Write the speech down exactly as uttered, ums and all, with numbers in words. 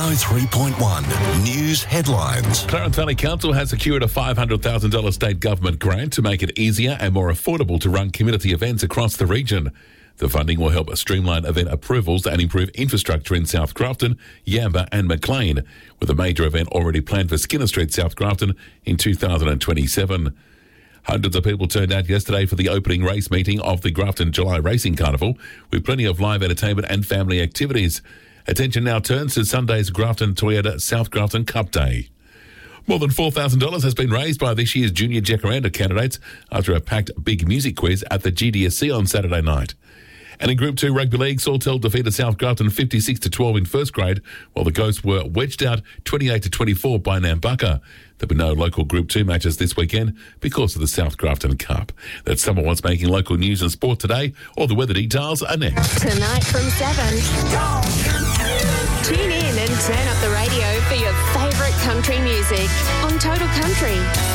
one oh three point one News Headlines. Clarence Valley Council has secured a five hundred thousand dollars state government grant to make it easier and more affordable to run community events across the region. The funding will help streamline event approvals and improve infrastructure in South Grafton, Yamba and Maclean, with a major event already planned for Skinner Street, South Grafton in two thousand twenty-seven. Hundreds of people turned out yesterday for the opening race meeting of the Grafton July Racing Carnival, with plenty of live entertainment and family activities. Attention now turns to Sunday's Grafton Toyota South Grafton Cup Day. More than four thousand dollars has been raised by this year's Junior Jacaranda candidates after a packed big music quiz at the G D S C on Saturday night. And in Group two Rugby League, Sawtell defeated South Grafton fifty-six to twelve in first grade, while the Ghosts were wedged out twenty-eight to twenty-four by Nambucca. There were no local Group two matches this weekend because of the South Grafton Cup. That's some of what's making local news and sport today. All the weather details are next. Tonight from seven. Tune in and turn up the radio for your favourite country music on Total Country.